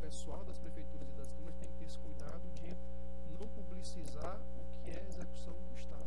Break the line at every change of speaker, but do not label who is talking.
pessoal das prefeituras e das câmaras tem que ter esse cuidado de não publicizar o que é execução do Estado.